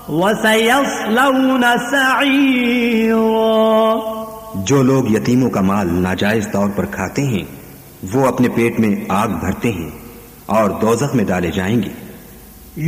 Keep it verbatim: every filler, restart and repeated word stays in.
वसयस्लौन सईरा। जो लोग यतीमों का माल नाजायज तौर पर खाते हैं वो अपने पेट में आग भरते हैं और दोज़ख में डाले जाएंगे।